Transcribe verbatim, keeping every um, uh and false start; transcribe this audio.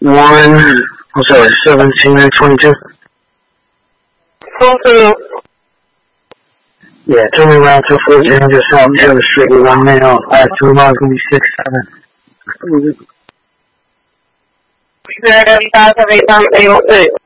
one, I'm sorry, seventeen and twenty-two. fourteen. Yeah, turn me around to fourteen, just out Taylor Street with one male, last two miles gonna be six seven. Zero five seven eight nine eight oh six.